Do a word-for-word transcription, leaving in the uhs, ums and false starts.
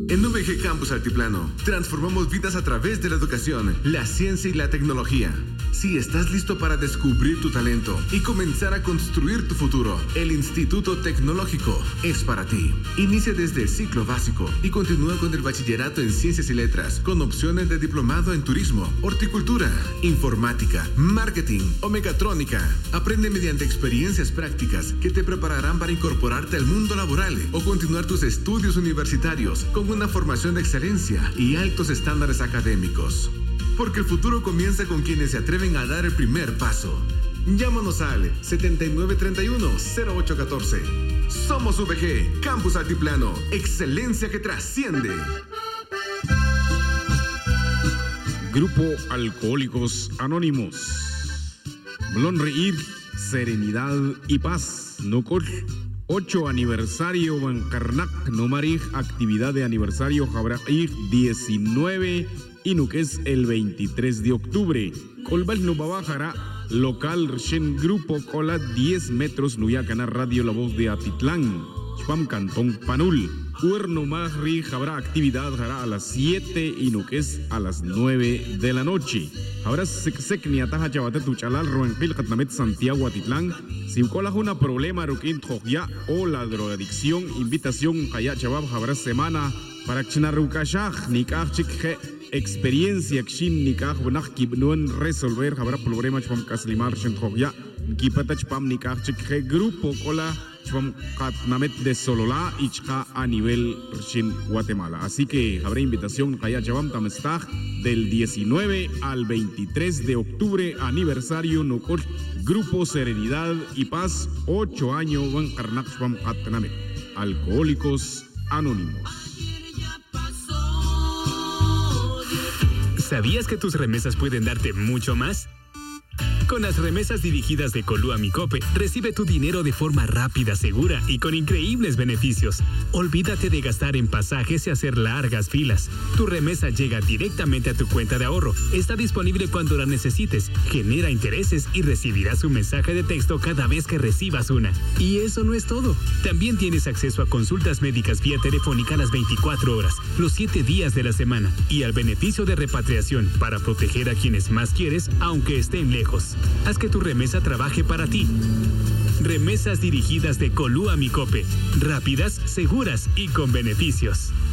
En U V G Campus Altiplano, transformamos vidas a través de la educación, la ciencia y la tecnología. Si estás listo para descubrir tu talento y comenzar a construir tu futuro, el Instituto Tecnológico es para ti. Inicia desde el ciclo básico y continúa con el bachillerato en Ciencias y Letras, con opciones de diplomado en Turismo, Horticultura, Informática, Marketing o Mecatrónica. Aprende mediante experiencias prácticas que te prepararán para incorporarte al mundo laboral o continuar tus estudios universitarios con una formación de excelencia y altos estándares académicos. Porque el futuro comienza con quienes se atreven a dar el primer paso. Llámanos al setenta y nueve treinta y uno cero ocho catorce. Somos U V G Campus Altiplano. Excelencia que trasciende. Grupo Alcohólicos Anónimos. Blon Reír, Serenidad y Paz. Nocol. ocho aniversario Bancarnac. Nomarij, actividad de aniversario Jabrair diecinueve. Y no que es el veintitrés de octubre. Colbal no bajará local Shen Grupo Cola diez metros Nuyacana Radio La Voz de Atitlán. Chpam Cantón Panul. Huerno Magri habrá actividad hará a las siete y no que es a las nueve de la noche. Habrá secni ataja chavate tuchalal Roenpil Catnamet Santiago Atitlán. Si cola una problema ruquín ya o la drogadicción, invitación haya chabab habrá semana para chinarukashaj nikaj chikje experiencia kshin nikaj bunaj kibnuen resolver habrá problema chpam kaslimar shenthoya kipata chpam nikaj chikje grupo cola chpam katnamet de Solola y chka a nivel shin Guatemala. Así que habrá invitación haya chabam tamestaj del diecinueve al veintitrés de octubre, aniversario Nocol Grupo Serenidad y Paz, ocho años van karnak chpam katnamet. Alcohólicos Anónimos. ¿Sabías que tus remesas pueden darte mucho más? Con las remesas dirigidas de Colúa Micope, recibe tu dinero de forma rápida, segura y con increíbles beneficios. Olvídate de gastar en pasajes y hacer largas filas. Tu remesa llega directamente a tu cuenta de ahorro. Está disponible cuando la necesites, genera intereses y recibirás un mensaje de texto cada vez que recibas una. Y eso no es todo. También tienes acceso a consultas médicas vía telefónica las veinticuatro horas, los siete días de la semana y al beneficio de repatriación para proteger a quienes más quieres, aunque estén lejos. Haz que tu remesa trabaje para ti. Remesas dirigidas de Colúa Micope. Rápidas, seguras y con beneficios.